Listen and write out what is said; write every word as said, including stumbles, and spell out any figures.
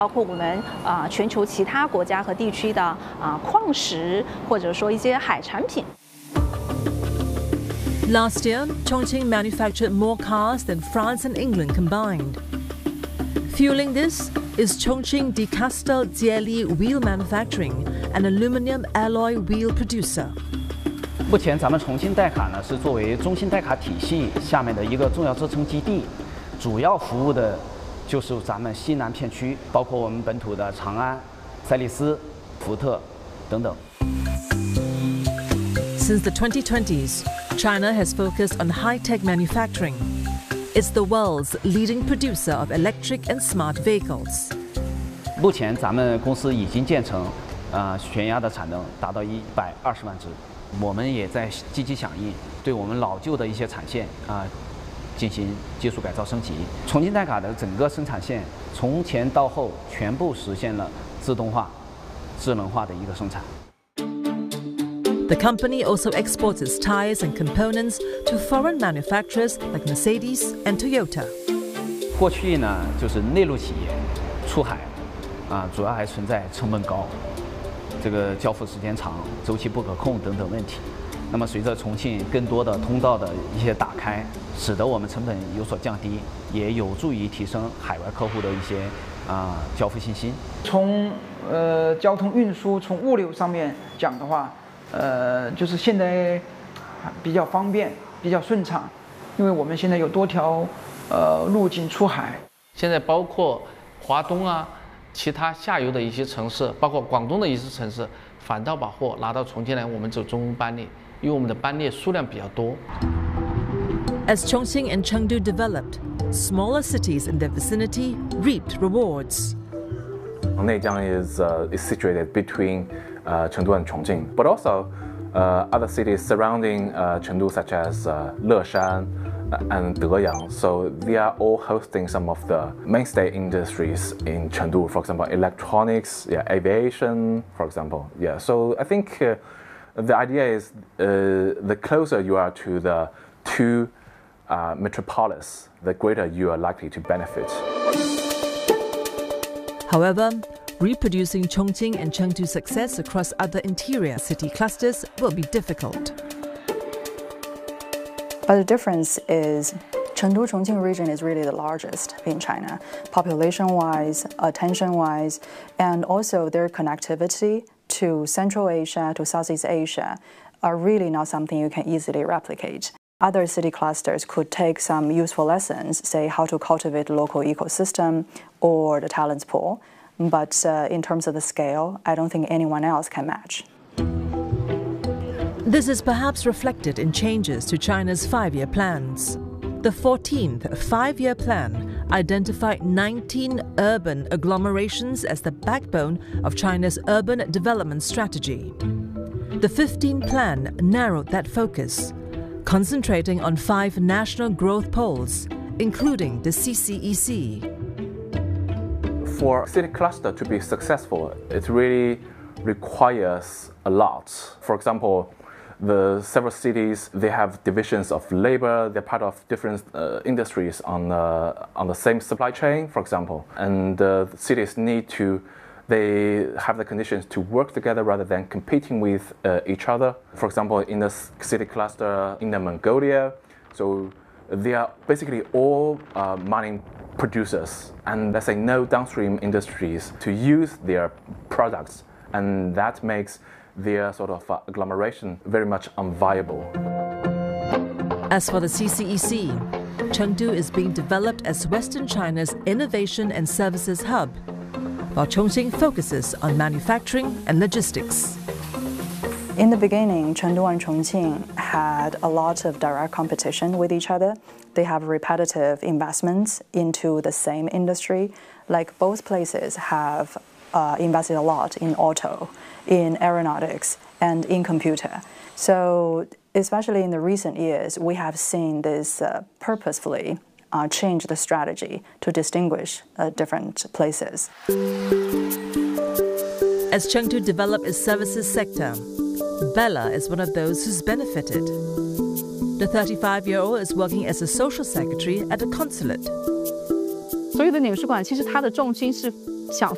包括我们啊、呃、全球其他国家和地区的啊、呃、矿石，或者说一些海产品。 Last year, Chongqing manufactured more cars than France and England combined. Fueling this is Chongqing Decastel Jieli Wheel Manufacturing, an aluminum alloy wheel producer. 目前，咱们重庆代卡呢是作为中信代卡体系下面的一个重要支撑基地，主要服务的就是咱们西南片区，包括我们本土的长安、赛力斯、福特等等。 Since the twenty twenties, China has focused on high-tech manufacturing. It's the world's leading producer of electric and smart vehicles. 目前，咱们公司已经建成，呃，悬压的产能达到一百二十万只。我们也在积极响应，对我们老旧的一些产线啊、呃、进行技术改造升级。重庆代卡的整个生产线从前到后全部实现了自动化、智能化的一个生产。 The company also exports its tires and components to foreign manufacturers like Mercedes and Toyota. 过去呢，就是内陆企业出海啊，主要还存在成本高。 这个交付时间长、周期不可控等等问题。那么，随着重庆更多的通道的一些打开，使得我们成本有所降低，也有助于提升海外客户的一些啊、呃、交付信心。 从呃交通运输、从物流上面讲的话，呃，就是现在比较方便、比较顺畅，因为我们现在有多条呃路径出海。 现在包括华东啊。 其他下游的一些城市，包括广东的一些城市，反倒把货拿到重庆来，我们走中班列，因为我们的班列数量比较多。 As Chongqing and Chengdu developed, smaller cities in their vicinity reaped rewards. Neijiang is uh, is situated between uh, Chengdu and Chongqing, but also uh, other cities surrounding uh, Chengdu, such as uh, Leshan and Deyang, so they are all hosting some of the mainstay industries in Chengdu. For example, electronics, yeah, aviation, for example. Yeah, so I think uh, the idea is uh, the closer you are to the two uh, metropolis, the greater you are likely to benefit. However, reproducing Chongqing and Chengdu's success across other interior city clusters will be difficult. But the difference is Chengdu-Chongqing region is really the largest in China, population-wise, attention-wise, and also their connectivity to Central Asia, to Southeast Asia, are really not something you can easily replicate. Other city clusters could take some useful lessons, say how to cultivate the local ecosystem or the talents pool, but uh, in terms of the scale, I don't think anyone else can match. This is perhaps reflected in changes to China's five-year plans. The fourteenth five-year plan identified nineteen urban agglomerations as the backbone of China's urban development strategy. The fifteenth plan narrowed that focus, concentrating on five national growth poles, including the C C E C. For a city cluster to be successful, it really requires a lot. For example, the several cities, they have divisions of labor, they're part of different uh, industries on, uh, on the same supply chain, for example. And uh, cities need to, they have the conditions to work together rather than competing with uh, each other. For example, in the city cluster in Mongolia, so they are basically all uh, mining producers, and let's say no downstream industries to use their products, and that makes their sort of uh, agglomeration very much unviable. As for the C C E C, Chengdu is being developed as Western China's innovation and services hub, while Chongqing focuses on manufacturing and logistics. In the beginning, Chengdu and Chongqing had a lot of direct competition with each other. They have repetitive investments into the same industry. Like both places have uh, invested a lot in auto, in aeronautics, and in computer. So especially in the recent years, we have seen this uh, purposefully uh, change the strategy to distinguish uh, different places. As Chengdu developed its services sector, Bella is one of those who's benefited. The thirty-five-year-old is working as a social secretary at a consulate. 所有的领事馆其实它的重心是想